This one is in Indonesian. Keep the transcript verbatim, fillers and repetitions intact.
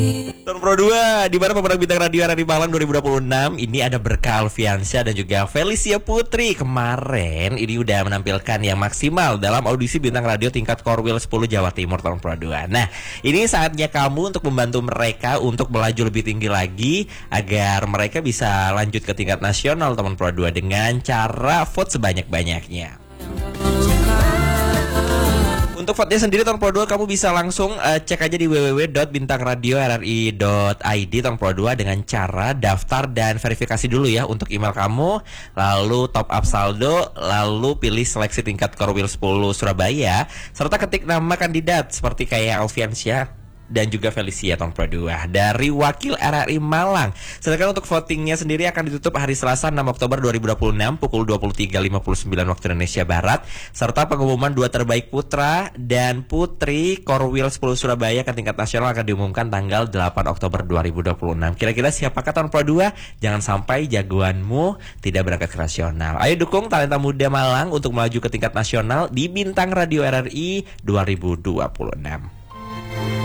Tahun Pro dua, di mana pemenang bintang radio R R I Malang dua ribu dua puluh enam ini ada Berkah Alfiansyah dan juga Felicia Putri. Kemarin ini udah menampilkan yang maksimal dalam audisi bintang radio tingkat Korwil sepuluh Jawa Timur tahun Pro dua. Nah, ini saatnya kamu untuk membantu mereka untuk melaju lebih tinggi lagi agar mereka bisa lanjut ke tingkat nasional tahun Pro dua dengan cara vote sebanyak-banyaknya. Untuk vote-nya sendiri tahun Pro dua kamu bisa langsung uh, cek aja di w w w dot bintang radio r r i dot i d tahun Pro dua dengan cara daftar dan verifikasi dulu ya untuk email kamu, lalu top up saldo, lalu pilih seleksi tingkat Korwil sepuluh Surabaya, serta ketik nama kandidat seperti kayak Alfiansyah dan juga Felicia tahun Pro dua dari wakil R R I Malang. Sedangkan untuk votingnya sendiri akan ditutup hari Selasa enam Oktober dua ribu dua puluh enam pukul dua puluh tiga lima puluh sembilan waktu Indonesia Barat, serta pengumuman dua terbaik putra dan putri Korwil sepuluh Surabaya ke tingkat nasional akan diumumkan tanggal delapan Oktober dua ribu dua puluh enam. Kira-kira siapakah tahun Pro dua? Jangan sampai jagoanmu tidak berangkat ke nasional. Ayo dukung talenta muda Malang untuk melaju ke tingkat nasional di Bintang Radio R R I dua ribu dua puluh enam.